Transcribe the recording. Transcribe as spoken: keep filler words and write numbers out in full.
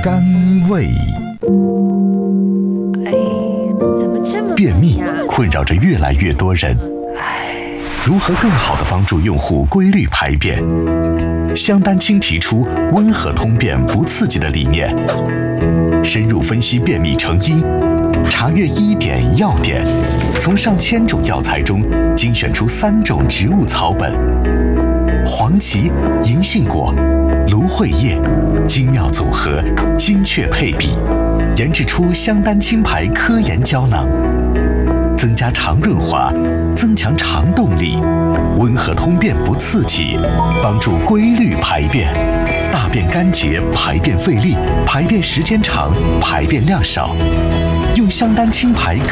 甘味。便秘困扰着越来越多人，如何更好地帮助用户规律排便？香丹青提出温和通便不刺激的理念，深入分析便秘成因，查阅医典药典，从上千种药材中精选出三种植物草本：黄芪、银杏果、芦荟叶，精妙组合，精确配比，研制出香丹青牌科研胶囊，增加肠润滑，增强肠动力，温和通便不刺激，帮助规律排便，大便干结，排便费力，排便时间长，排便量少。用香丹青牌